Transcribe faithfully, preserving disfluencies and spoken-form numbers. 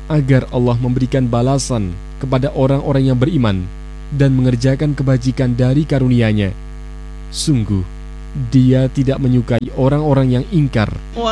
agar Allah memberikan balasan kepada orang-orang yang beriman dan mengerjakan kebajikan dari karunia-Nya. Sungguh, Dia tidak menyukai orang-orang yang ingkar